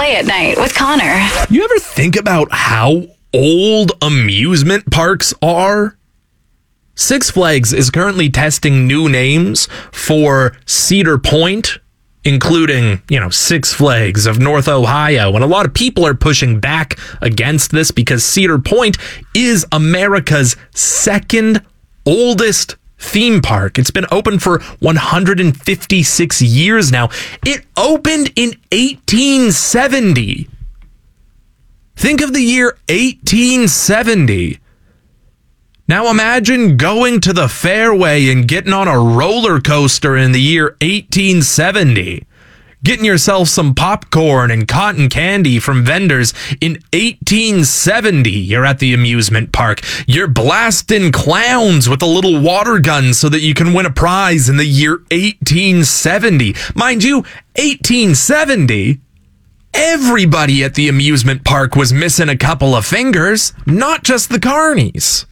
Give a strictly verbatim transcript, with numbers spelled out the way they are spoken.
Play at Night with Connor. You ever think about how old amusement parks are? Six Flags is currently testing new names for Cedar Point, including, you know, Six Flags of North Ohio. And a lot of people are pushing back against this because Cedar Point is America's second oldest theme park. It's been open for one hundred fifty-six years now. It opened in eighteen seventy. Think of the year eighteen seventy. Now imagine going to the Fairway and getting on a roller coaster in the year eighteen seventy. Getting yourself some popcorn and cotton candy from vendors in eighteen seventy. You're at the amusement park. You're blasting clowns with a little water gun so that you can win a prize in the year eighteen seventy. Mind you, eighteen seventy, everybody at the amusement park was missing a couple of fingers, not just the carnies.